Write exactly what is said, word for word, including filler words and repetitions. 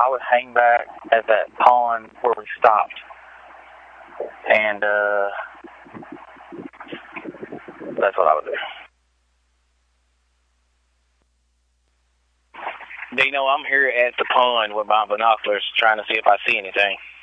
I would hang back at that pond where we stopped, and uh, that's what I would do. Dino, I'm here at the pond with my binoculars trying to see if I see anything.